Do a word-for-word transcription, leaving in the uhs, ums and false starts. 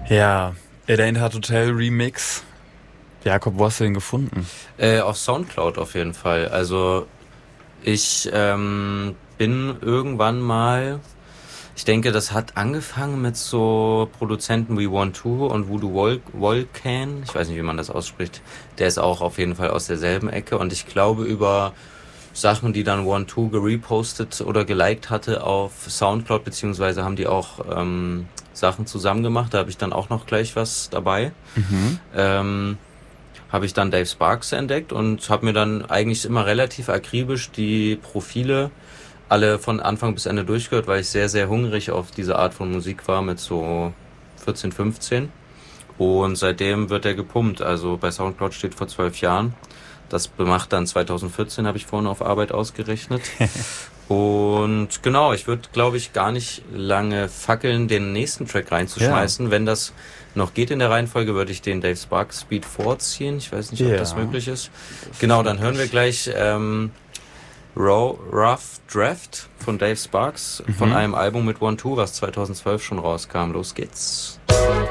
Ja, It Ain't Hard to Tell Remix. Jakob, wo hast du den gefunden? Äh, auf Soundcloud auf jeden Fall. Also ich ähm, bin irgendwann mal, ich denke, das hat angefangen mit so Produzenten wie One Two und Voodoo Vol- Volcan. Ich weiß nicht, wie man das ausspricht. Der ist auch auf jeden Fall aus derselben Ecke. Und ich glaube, über Sachen, die dann One Two gerepostet oder geliked hatte auf Soundcloud, beziehungsweise haben die auch ähm, Sachen zusammen gemacht. Da habe ich dann auch noch gleich was dabei. Mhm. Ähm, habe ich dann Dave Sparks entdeckt und habe mir dann eigentlich immer relativ akribisch die Profile alle von Anfang bis Ende durchgehört, weil ich sehr, sehr hungrig auf diese Art von Musik war mit so vierzehn, fünfzehn. Und seitdem wird er gepumpt. Also bei Soundcloud steht vor zwölf Jahren. Das macht dann zwanzig vierzehn, habe ich vorhin auf Arbeit ausgerechnet. Und genau, ich würde, glaube ich, gar nicht lange fackeln, den nächsten Track reinzuschmeißen. Ja. Wenn das noch geht in der Reihenfolge, würde ich den Dave Sparks Speed vorziehen. Ich weiß nicht, ob ja. das möglich ist. Das genau, dann hören wir gleich ähm, Rough Draft von Dave Sparks, mhm. von einem Album mit One Two, was zwanzig zwölf schon rauskam. Los geht's.